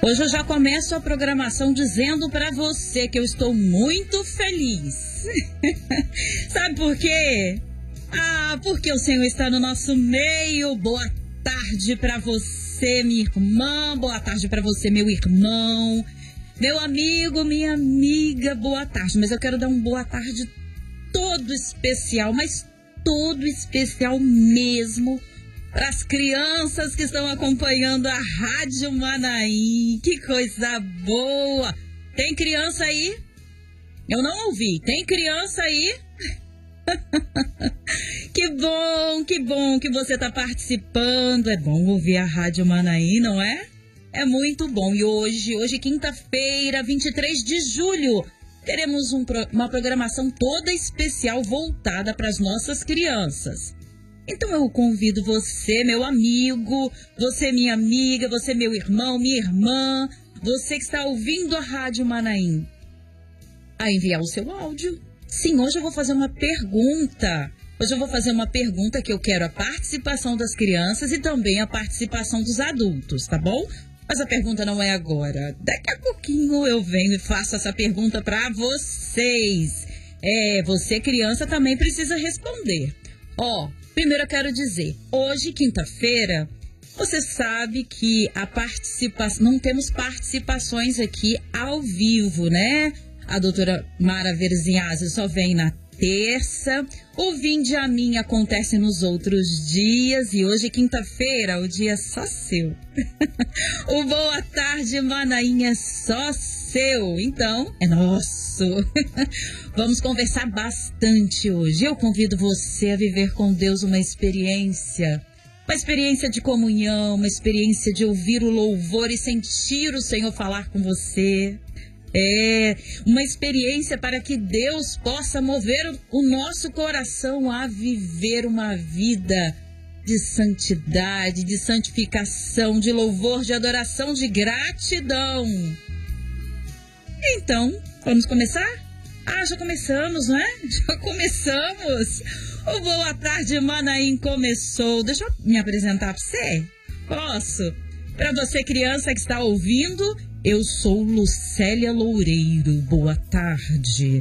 Hoje eu já começo a programação dizendo para você que eu estou muito feliz. Sabe por quê? Porque o Senhor está no nosso meio. Boa tarde para você, minha irmã. Boa tarde para você, meu irmão. Meu amigo, minha amiga, boa tarde. Mas eu quero dar um boa tarde todo especial, mas todo especial mesmo, para as crianças que estão acompanhando a Rádio Manaim. Que coisa boa! Tem criança aí? Eu não ouvi. Tem criança aí? Que bom que você está participando. É bom ouvir a Rádio Manaim, não é? É muito bom. E hoje quinta-feira, 23 de julho, teremos uma programação toda especial voltada para as nossas crianças. Então eu convido você, meu amigo, você minha amiga, você meu irmão, minha irmã, você que está ouvindo a Rádio Manaim, a enviar o seu áudio. Sim, hoje eu vou fazer uma pergunta. Hoje eu vou fazer uma pergunta que eu quero a participação das crianças e também a participação dos adultos, tá bom? Mas a pergunta não é agora. Daqui a pouquinho eu venho e faço essa pergunta para vocês. Você criança também precisa responder. Primeiro eu quero dizer, hoje, quinta-feira, você sabe que não temos participações aqui ao vivo, né? A doutora Mara Verzinhazzi só vem na terça. O Vinde a Mim acontece nos outros dias. E hoje, quinta-feira, o dia é só seu. O Boa Tarde Manaim é só seu. Então, é nosso. Vamos conversar bastante hoje. Eu convido você a viver com Deus uma experiência de comunhão, uma experiência de ouvir o louvor e sentir o Senhor falar com você. Uma experiência para que Deus possa mover o nosso coração a viver uma vida de santidade, de santificação, de louvor, de adoração, de gratidão. Então, vamos começar? Já começamos, não é? Já começamos! O Boa Tarde Manaim começou. Deixa eu me apresentar para você? Posso? Para você, criança que está ouvindo, eu sou Lucélia Loureiro. Boa tarde.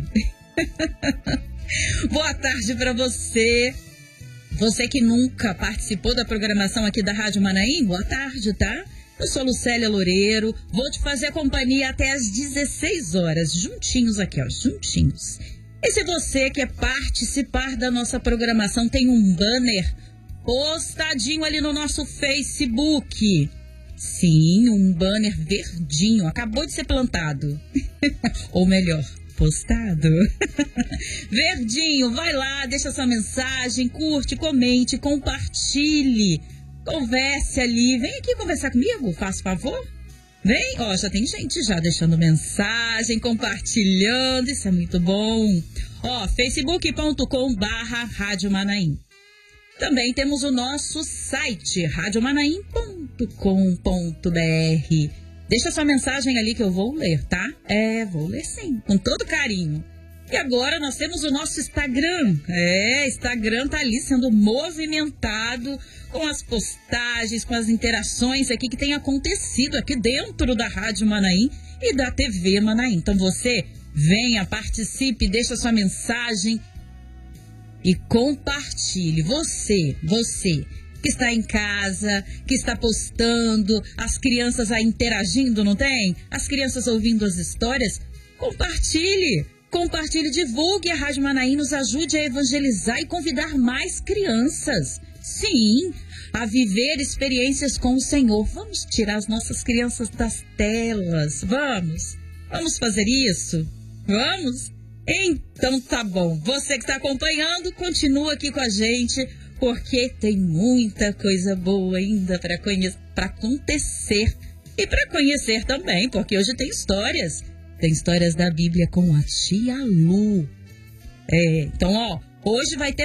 Boa tarde para você. Você que nunca participou da programação aqui da Rádio Manaim, boa tarde, tá? Eu sou Lucélia Loureiro, vou te fazer companhia até às 16 horas, juntinhos aqui, juntinhos. E se você quer participar da nossa programação, tem um banner postadinho ali no nosso Facebook. Sim, um banner verdinho, acabou de ser plantado. Ou melhor, postado. Verdinho, vai lá, deixa sua mensagem, curte, comente, compartilhe. Converse ali, vem aqui conversar comigo, faz favor. Vem, já tem gente já deixando mensagem, compartilhando, isso é muito bom. facebook.com/Rádio Manaim. Também temos o nosso site, radiomanaim.com.br. Deixa sua mensagem ali que eu vou ler, tá? Vou ler sim, com todo carinho. E agora nós temos o nosso Instagram. Instagram tá ali sendo movimentado com as postagens, com as interações aqui que tem acontecido aqui dentro da Rádio Manaim e da TV Manaim. Então você venha, participe, deixa sua mensagem e compartilhe. Você que está em casa, que está postando, as crianças aí interagindo, não tem? As crianças ouvindo as histórias, compartilhe, divulgue a Rádio Manaim, nos ajude a evangelizar e convidar mais crianças. Sim, a viver experiências com o Senhor. Vamos tirar as nossas crianças das telas. Vamos fazer isso? Vamos? Então tá bom. Você que está acompanhando, continua aqui com a gente, porque tem muita coisa boa ainda para acontecer e para conhecer também, porque hoje tem histórias. Tem histórias da Bíblia com a tia Lu. Então, hoje vai ter